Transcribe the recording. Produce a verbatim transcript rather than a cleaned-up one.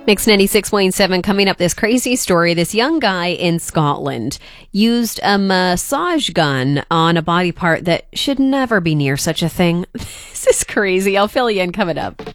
Mix ninety-six point seven coming up. This crazy story. This young guy in Scotland used a massage gun on a body part that should never be near such a thing. This is crazy. I'll fill you in coming up.